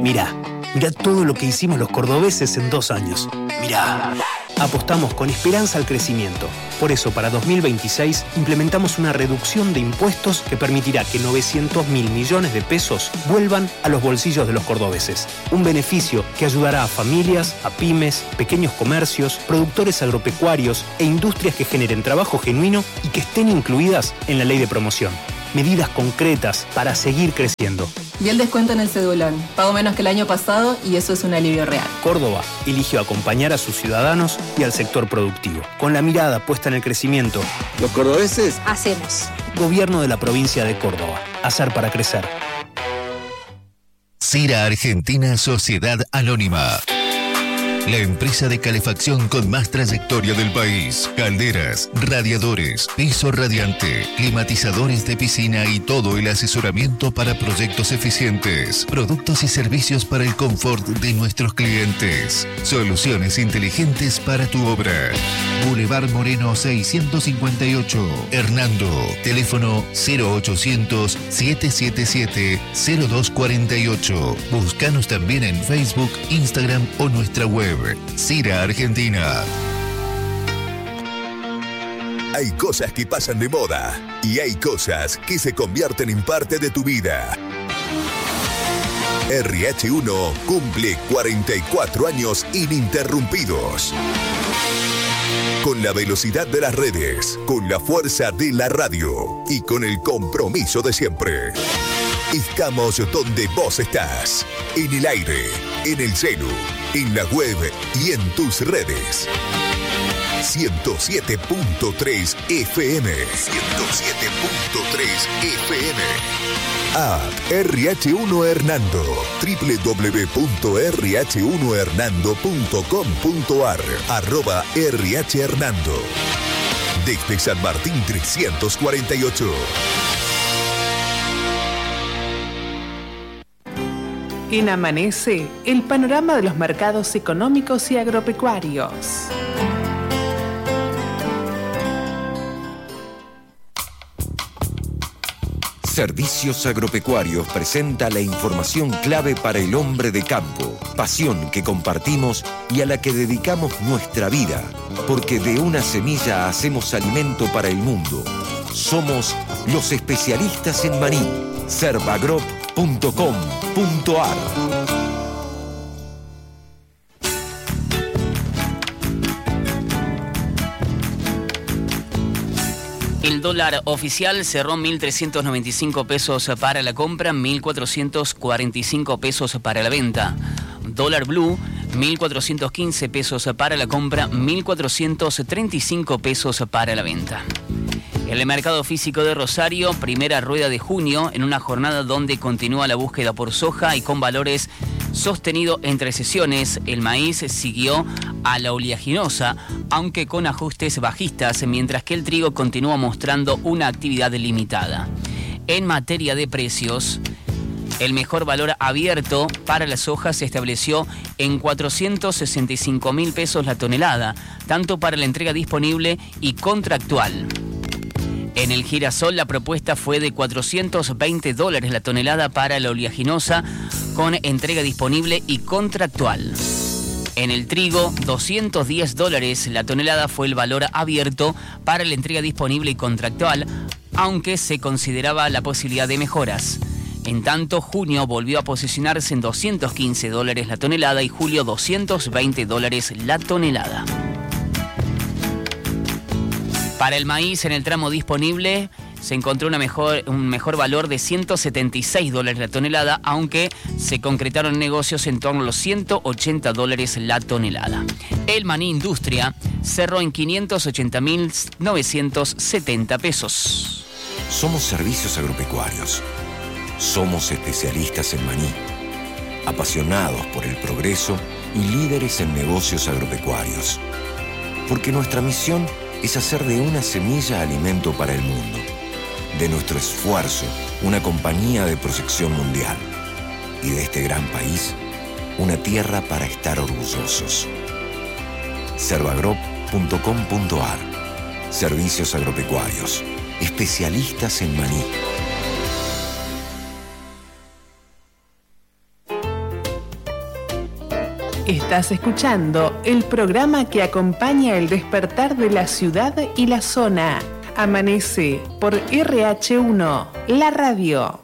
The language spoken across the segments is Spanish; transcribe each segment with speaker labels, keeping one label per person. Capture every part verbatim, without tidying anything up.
Speaker 1: Mirá, mirá todo lo que hicimos los cordobeses en dos años. Mirá. Apostamos con esperanza al crecimiento. Por eso, para dos mil veintiséis, implementamos una reducción de impuestos que permitirá que novecientos mil millones de pesos vuelvan a los bolsillos de los cordobeses. Un beneficio que ayudará a familias, a pymes, pequeños comercios, productores agropecuarios e industrias que generen trabajo genuino y que estén incluidas en la ley de promoción. Medidas concretas para seguir creciendo.
Speaker 2: Y el descuento en el cedulón. Pago menos que el año pasado y eso es un alivio real.
Speaker 1: Córdoba eligió acompañar a sus ciudadanos y al sector productivo. Con la mirada puesta en el crecimiento.
Speaker 3: Los cordobeses
Speaker 4: hacemos.
Speaker 1: Gobierno de la provincia de Córdoba. Hacer para crecer.
Speaker 5: Cira Argentina Sociedad Anónima. La empresa de calefacción con más trayectoria del país. Calderas, radiadores, piso radiante, climatizadores de piscina y todo el asesoramiento para proyectos eficientes. Productos y servicios para el confort de nuestros clientes. Soluciones inteligentes para tu obra. Boulevard Moreno seiscientos cincuenta y ocho. Hernando. Teléfono cero ochocientos, setecientos setenta y siete, cero dos cuarenta y ocho. Búscanos también en Facebook, Instagram o nuestra web. Cira Argentina.
Speaker 6: Hay cosas que pasan de moda y hay cosas que se convierten en parte de tu vida. R H uno cumple cuarenta y cuatro años ininterrumpidos. Con la velocidad de las redes, con la fuerza de la radio y con el compromiso de siempre. Estamos donde vos estás, en el aire, en el celu, en la web y en tus redes. ciento siete punto tres F M. ciento siete punto tres F M. App R H uno Hernando. doble u doble u doble u punto r h uno hernando punto com punto a r. Arroba R H Hernando. Desde San Martín trescientos cuarenta y ocho.
Speaker 7: En Amanece, el panorama de los mercados económicos y agropecuarios.
Speaker 8: Servicios Agropecuarios presenta la información clave para el hombre de campo, pasión que compartimos y a la que dedicamos nuestra vida, porque de una semilla hacemos alimento para el mundo. Somos los especialistas en maní. Servagrop punto com punto a r.
Speaker 9: El dólar oficial cerró mil trescientos noventa y cinco pesos para la compra, mil cuatrocientos cuarenta y cinco pesos para la venta. Dólar blue, mil cuatrocientos quince pesos para la compra, mil cuatrocientos treinta y cinco pesos para la venta. En el mercado físico de Rosario, primera rueda de junio, en una jornada donde continúa la búsqueda por soja y con valores sostenidos entre sesiones, el maíz siguió a la oleaginosa, aunque con ajustes bajistas, mientras que el trigo continúa mostrando una actividad limitada. En materia de precios, el mejor valor abierto para la soja se estableció en cuatrocientos sesenta y cinco mil pesos la tonelada, tanto para la entrega disponible y contractual. En el girasol la propuesta fue de cuatrocientos veinte dólares la tonelada para la oleaginosa con entrega disponible y contractual. En el trigo, doscientos diez dólares la tonelada fue el valor abierto para la entrega disponible y contractual, aunque se consideraba la posibilidad de mejoras. En tanto, junio volvió a posicionarse en doscientos quince dólares la tonelada y julio doscientos veinte dólares la tonelada. Para el maíz en el tramo disponible se encontró una mejor, un mejor valor de ciento setenta y seis dólares la tonelada, aunque se concretaron negocios en torno a los ciento ochenta dólares la tonelada. El maní industria cerró en quinientos ochenta mil novecientos setenta pesos.
Speaker 8: Somos Servicios Agropecuarios. Somos especialistas en maní, apasionados por el progreso y líderes en negocios agropecuarios. Porque nuestra misión es hacer de una semilla alimento para el mundo. De nuestro esfuerzo, una compañía de proyección mundial. Y de este gran país, una tierra para estar orgullosos. Servagrop punto com punto a r. Servicios Agropecuarios. Especialistas en maní.
Speaker 7: Estás escuchando el programa que acompaña el despertar de la ciudad y la zona. Amanece por R H uno, la radio.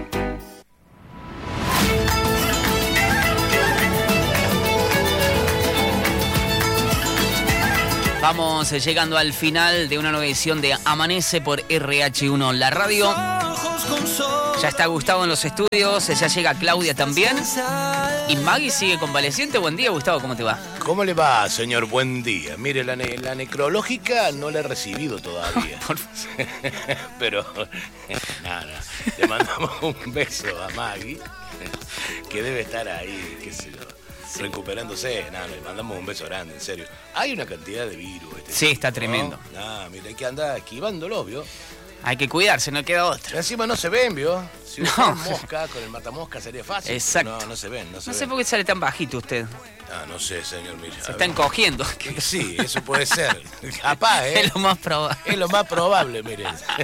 Speaker 9: Vamos llegando al final de una nueva edición de Amanece por R H uno, la radio. Ya está Gustavo en los estudios, ya llega Claudia también. Y Maggie sigue convaleciente. Buen día, Gustavo, ¿cómo te va?
Speaker 3: ¿Cómo le va, señor? Buen día. Mire, la, ne la necrológica no la he recibido todavía. Pero, nada, le mandamos un beso a Maggie, que debe estar ahí, qué sé yo, sí, recuperándose. Nada, le mandamos un beso grande, en serio. Hay una cantidad de virus. Este
Speaker 9: sí,
Speaker 3: tipo,
Speaker 9: está tremendo.
Speaker 3: ¿no? Nah, mira, hay que andar esquivándolos, ¿vio?
Speaker 9: Hay que cuidarse, no queda otra.
Speaker 3: Encima no se ven, ¿vio? Si
Speaker 9: no.
Speaker 3: mosca, con el matamosca sería fácil.
Speaker 9: Exacto.
Speaker 3: No, no se ven, no se
Speaker 9: No sé
Speaker 3: ven.
Speaker 9: por qué sale tan bajito usted.
Speaker 3: Ah, no sé, señor, mira.
Speaker 9: Se está encogiendo.
Speaker 3: Sí, eso puede ser. Capaz, ¿eh?
Speaker 9: Es lo más probable.
Speaker 3: Es lo más probable, mire.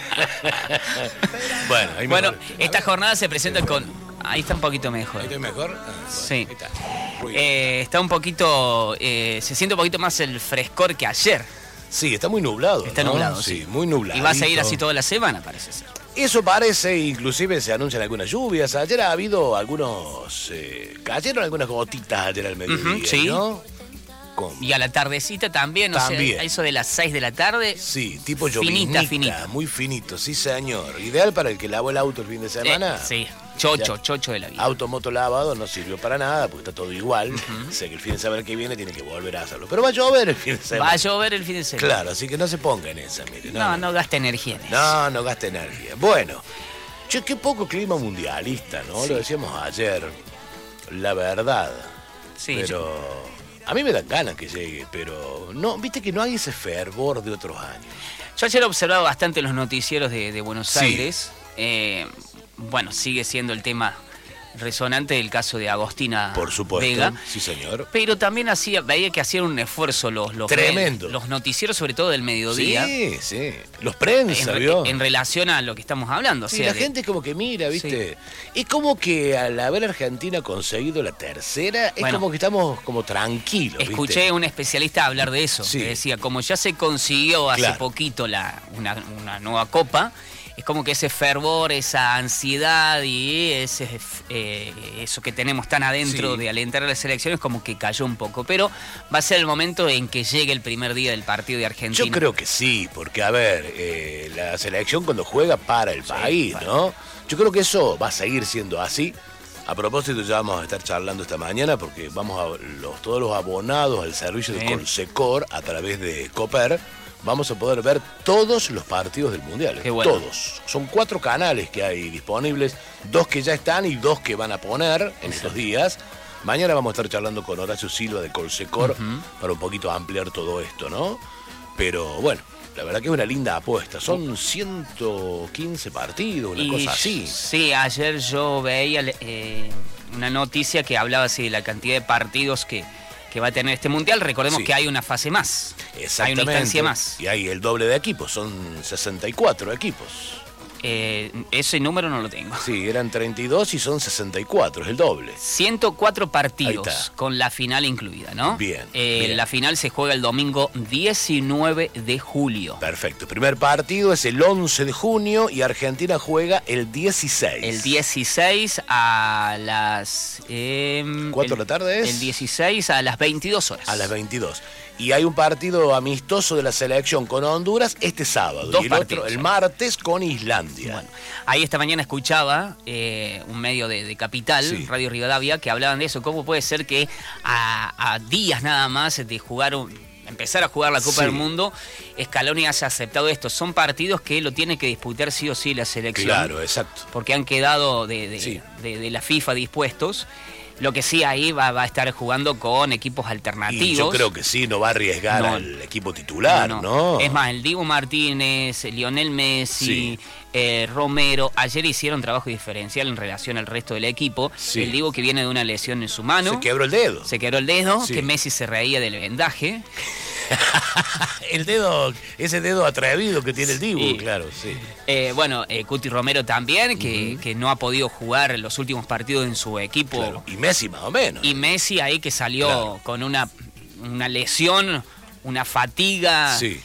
Speaker 3: Bueno, ahí
Speaker 9: Bueno,
Speaker 3: mejor.
Speaker 9: esta jornada se presenta con... Ahí está un poquito mejor.
Speaker 3: ¿Ahí estoy mejor? Ah, bueno,
Speaker 9: Sí.
Speaker 3: ahí está.
Speaker 9: Eh, está un poquito... Eh, se siente un poquito más el frescor que ayer.
Speaker 3: Sí, está muy nublado.
Speaker 9: Está
Speaker 3: ¿no?
Speaker 9: nublado,
Speaker 3: sí.
Speaker 9: sí.
Speaker 3: Muy nublado.
Speaker 9: Y va a seguir así toda la semana, parece ser.
Speaker 3: Eso parece, inclusive se anuncian algunas lluvias. Ayer ha habido algunos... Eh, cayeron algunas gotitas ayer al mediodía,
Speaker 9: Uh-huh, sí.
Speaker 3: ¿no? Con...
Speaker 9: Y a la tardecita también, o
Speaker 3: También.
Speaker 9: sea, a eso de las seis de la tarde.
Speaker 3: Sí, tipo
Speaker 9: finita,
Speaker 3: llovinita,
Speaker 9: finita.
Speaker 3: muy finito, sí señor. Ideal para el que lavó el auto el fin de semana.
Speaker 9: Eh, sí, chocho,
Speaker 3: Ya.
Speaker 9: chocho de la vida.
Speaker 3: Auto, moto lavado no sirvió para nada porque está todo igual. Uh-huh. Sé que el fin de semana que viene tiene que volver a hacerlo. Pero va a llover el fin de semana.
Speaker 9: Va a llover el fin de semana.
Speaker 3: Claro, así que no se ponga en esa, mire.
Speaker 9: No, no, no gasta energía en eso.
Speaker 3: No, no gaste energía. Bueno, che, qué poco clima mundialista, ¿no?
Speaker 9: Sí.
Speaker 3: Lo decíamos ayer. La verdad.
Speaker 9: Sí,
Speaker 3: pero
Speaker 9: yo...
Speaker 3: a mí me dan ganas que llegue, pero no, viste que no hay ese fervor de otros años.
Speaker 9: Yo ayer he observado bastante los noticieros de, de Buenos
Speaker 3: Sí.
Speaker 9: Aires. Eh, bueno, sigue siendo el tema resonante del caso de Agostina
Speaker 3: Por supuesto.
Speaker 9: Vega.
Speaker 3: Sí, señor.
Speaker 9: Pero también hacía, veía que hacían un esfuerzo los, los,
Speaker 3: Tremendo.
Speaker 9: los noticieros, sobre todo del mediodía.
Speaker 3: Sí, sí. Los prensa,
Speaker 9: en,
Speaker 3: ¿vio?
Speaker 9: en relación a lo que estamos hablando. O
Speaker 3: Sí,
Speaker 9: sea,
Speaker 3: la
Speaker 9: de-
Speaker 3: gente como que mira, ¿viste? Es como que al haber Argentina conseguido la tercera, es
Speaker 9: Bueno,
Speaker 3: como que estamos como tranquilos, ¿viste?
Speaker 9: Escuché a un especialista hablar de eso,
Speaker 3: Sí.
Speaker 9: que decía, como ya se consiguió hace
Speaker 3: Claro.
Speaker 9: poquito la, una, una nueva copa, es como que ese fervor, esa ansiedad y ese eh, eso que tenemos tan adentro
Speaker 3: Sí.
Speaker 9: de alentar a las elecciones como que cayó un poco. Pero va a ser el momento en que llegue el primer día del partido de Argentina.
Speaker 3: Yo creo que sí, porque a ver, eh, la selección cuando juega para el país,
Speaker 9: para-
Speaker 3: ¿no? Yo creo que eso va a seguir siendo así. A propósito, ya vamos a estar charlando esta mañana porque vamos a los, todos los abonados al servicio de
Speaker 9: Bien.
Speaker 3: Colsecor a través de Coper. Vamos a poder ver todos los partidos del Mundial.
Speaker 9: Qué bueno.
Speaker 3: Todos. Son cuatro canales que hay disponibles, dos que ya están y dos que van a poner en estos días. Mañana vamos a estar charlando con Horacio Silva de Colsecor
Speaker 9: Uh-huh.
Speaker 3: para un poquito ampliar todo esto, ¿no? Pero bueno, la verdad que es una linda apuesta. Son ciento quince partidos, una
Speaker 9: Y
Speaker 3: cosa así.
Speaker 9: Sí, ayer yo veía eh, una noticia que hablaba así de la cantidad de partidos que, que va a tener este mundial. Recordemos
Speaker 3: Sí.
Speaker 9: que hay una fase más. Hay
Speaker 3: Exactamente.
Speaker 9: una instancia más.
Speaker 3: Y hay el doble de equipos, son sesenta y cuatro equipos.
Speaker 9: Eh, ese número no lo tengo.
Speaker 3: Sí, eran treinta y dos y son sesenta y cuatro, es el doble.
Speaker 9: ciento cuatro partidos
Speaker 3: Ahí está.
Speaker 9: con la final incluida, ¿no?
Speaker 3: Bien,
Speaker 9: Eh,
Speaker 3: bien.
Speaker 9: La final se juega el domingo diecinueve de julio.
Speaker 3: Perfecto. El primer partido es el once de junio y Argentina juega el dieciséis.
Speaker 9: El dieciséis a las... Eh,
Speaker 3: ¿Cuatro de la tarde es?
Speaker 9: El dieciséis a las veintidós horas.
Speaker 3: A las veintidós. Y hay un partido amistoso de la selección con Honduras este sábado.
Speaker 9: Dos
Speaker 3: y el
Speaker 9: partidos.
Speaker 3: otro el martes con Islandia.
Speaker 9: Bueno, ahí esta mañana escuchaba eh, un medio de, de Capital,
Speaker 3: Sí.
Speaker 9: Radio Rivadavia, que hablaban de eso. ¿Cómo puede ser que a, a días nada más de jugar, un- empezar a jugar la Copa
Speaker 3: Sí.
Speaker 9: del Mundo, Scaloni haya aceptado esto? Son partidos que lo tiene que disputar sí o sí la selección.
Speaker 3: Claro, exacto.
Speaker 9: Porque han quedado de, de,
Speaker 3: Sí.
Speaker 9: de- de la FIFA dispuestos. Lo que sí ahí va, va a estar jugando con equipos alternativos.
Speaker 3: Y yo creo que sí, no va a arriesgar
Speaker 9: No.
Speaker 3: al equipo titular, ¿no?
Speaker 9: Es más, el Dibu Martínez, Lionel Messi,
Speaker 3: Sí.
Speaker 9: eh, Romero, ayer hicieron trabajo diferencial en relación al resto del equipo.
Speaker 3: Sí.
Speaker 9: El Dibu que viene de una lesión en su mano.
Speaker 3: Se quebró el dedo.
Speaker 9: Se quebró el dedo,
Speaker 3: Sí.
Speaker 9: que Messi se reía del vendaje.
Speaker 3: El dedo, ese dedo atrevido que tiene el Dibu,
Speaker 9: Sí.
Speaker 3: claro, sí.
Speaker 9: Eh, bueno, eh, Cuti Romero también, que, uh-huh. que no ha podido jugar los últimos partidos en su equipo.
Speaker 3: Claro. Y Messi más o menos.
Speaker 9: Y Messi ahí que salió claro. con una, una lesión, una fatiga,
Speaker 3: sí.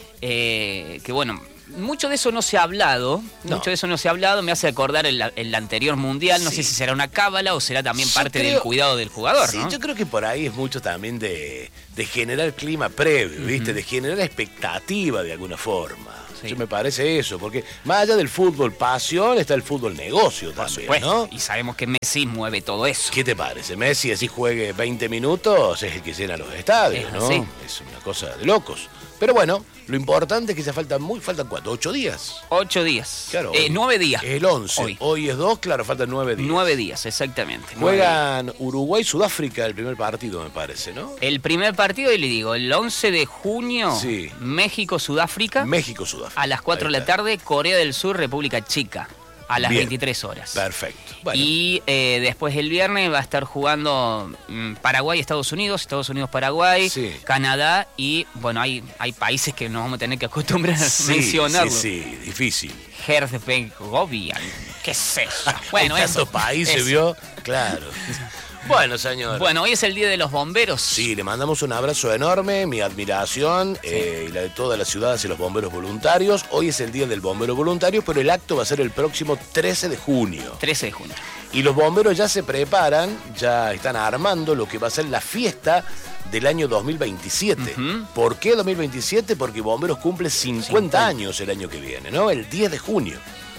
Speaker 9: eh, que bueno... Mucho de eso no se ha hablado, no. mucho de eso no se ha hablado, me hace acordar el, el anterior mundial, no sí. sé si será una cábala o será también yo parte creo, del cuidado del jugador,
Speaker 3: sí,
Speaker 9: ¿no?
Speaker 3: Yo creo que por ahí es mucho también de, de generar clima previo, uh-huh. ¿viste? De generar expectativa de alguna forma. Sí. Yo me parece eso, porque más allá del fútbol pasión, está el fútbol negocio
Speaker 9: por
Speaker 3: también,
Speaker 9: supuesto.
Speaker 3: ¿no?
Speaker 9: Y sabemos que Messi mueve todo eso.
Speaker 3: ¿Qué te parece? Messi así juegue veinte minutos, es el que llena los estadios,
Speaker 9: es
Speaker 3: ¿no?
Speaker 9: Así.
Speaker 3: Es una cosa de locos. Pero bueno, lo importante es que ya faltan muy, faltan cuánto, ocho días.
Speaker 9: Ocho días.
Speaker 3: Claro.
Speaker 9: Eh, nueve días.
Speaker 3: El once.
Speaker 9: Hoy.
Speaker 3: Hoy es dos, claro, faltan nueve días.
Speaker 9: Nueve días, exactamente.
Speaker 3: Juegan Uruguay-Sudáfrica el primer partido, me parece, ¿no?
Speaker 9: El primer partido, y le digo, el once de junio,
Speaker 3: sí.
Speaker 9: México-Sudáfrica.
Speaker 3: México-Sudáfrica.
Speaker 9: A las cuatro de la tarde, Corea del Sur, República Checa. A las
Speaker 3: Bien.
Speaker 9: veintitrés horas.
Speaker 3: Perfecto.
Speaker 9: Bueno. Y eh, después el viernes va a estar jugando mm, Paraguay, Estados Unidos, Estados Unidos, Paraguay,
Speaker 3: sí.
Speaker 9: Canadá y, bueno, hay, hay países que nos vamos a tener que acostumbrar
Speaker 3: sí,
Speaker 9: a mencionarlo.
Speaker 3: Sí, sí, difícil.
Speaker 9: Herzegovina, qué sé yo. Bueno,
Speaker 3: hay
Speaker 9: eso.
Speaker 3: tantos países,
Speaker 9: eso.
Speaker 3: ¿vio? Claro. Bueno, señor.
Speaker 9: Bueno, hoy es el Día de los Bomberos.
Speaker 3: Sí, le mandamos un abrazo enorme, mi admiración sí. eh, y la de todas las ciudades y los bomberos voluntarios. Hoy es el Día del Bombero Voluntario, pero el acto va a ser el próximo trece de junio.
Speaker 9: trece de junio.
Speaker 3: Y los bomberos ya se preparan, ya están armando lo que va a ser la fiesta del año dos mil veintisiete. Uh-huh. ¿Por qué dos mil veintisiete? Porque Bomberos cumple cincuenta, cincuenta años el año que viene, ¿no? El diez de junio.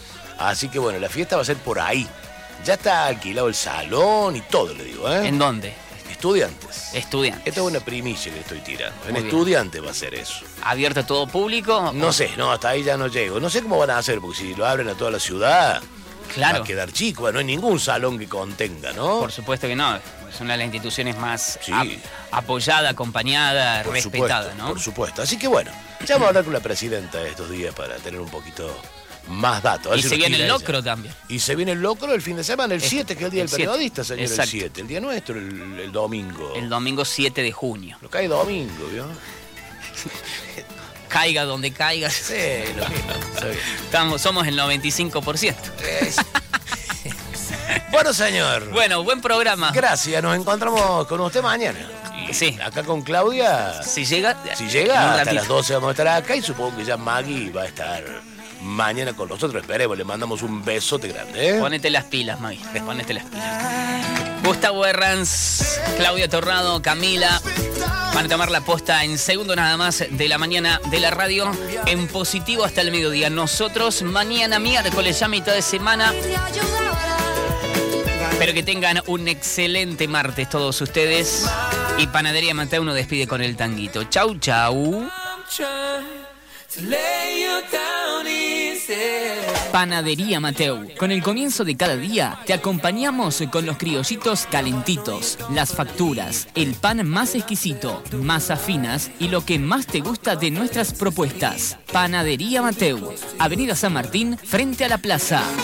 Speaker 3: Así que bueno, la fiesta va a ser por ahí. Ya está alquilado el salón y todo, le digo, ¿eh?
Speaker 9: ¿En dónde?
Speaker 3: Estudiantes.
Speaker 9: Estudiantes.
Speaker 3: Esta es una primicia que estoy tirando.
Speaker 9: Muy
Speaker 3: en
Speaker 9: bien.
Speaker 3: Estudiantes va a ser eso.
Speaker 9: ¿Abierto a todo público?
Speaker 3: No sé, no, hasta ahí ya no llego. No sé cómo van a hacer, porque si lo abren a toda la ciudad,
Speaker 9: claro.
Speaker 3: va a quedar chico. Bueno, no hay ningún salón que contenga, ¿no?
Speaker 9: Por supuesto que no. Es una de las instituciones más
Speaker 3: sí.
Speaker 9: ap- apoyada, acompañada,
Speaker 3: por
Speaker 9: respetada,
Speaker 3: supuesto,
Speaker 9: ¿no?
Speaker 3: Por supuesto. Así que bueno, ya vamos a hablar con la presidenta estos días para tener un poquito más datos.
Speaker 9: Y si se viene el locro ella. También.
Speaker 3: Y se viene el locro el fin de semana, el siete, que es el día
Speaker 9: el
Speaker 3: del periodista, señor.
Speaker 9: Exacto.
Speaker 3: El siete. El día nuestro, el, el domingo.
Speaker 9: El domingo siete de junio.
Speaker 3: Lo cae domingo, ¿vio?
Speaker 9: Caiga donde caiga.
Speaker 3: Sí, lo mismo.
Speaker 9: Estamos, somos el noventa y cinco por ciento.
Speaker 3: Es... Bueno, señor.
Speaker 9: Bueno, buen programa.
Speaker 3: Gracias, nos encontramos con usted mañana. Y
Speaker 9: sí.
Speaker 3: Acá con Claudia.
Speaker 9: Si llega.
Speaker 3: Si llega, hasta las doce vamos a estar acá y supongo que ya Maggie va a estar mañana con nosotros. Esperemos, le mandamos un besote grande, ¿eh?
Speaker 9: Ponete las pilas, Maggie. Ponete las pilas. Gustavo Herranz, Claudia Torrado, Camila. Van a tomar la posta en segundos nada más de la mañana de la radio. En positivo hasta el mediodía. Nosotros mañana miércoles, ya mitad de semana. Espero que tengan un excelente martes todos ustedes. Y Panadería Mateo nos despide con el tanguito. Chau, chau. Panadería Mateo. Con el comienzo de cada día te acompañamos con los criollitos calentitos, las facturas, el pan más exquisito, masas finas y lo que más te gusta de nuestras propuestas. Panadería Mateo. Avenida San Martín, frente a la plaza.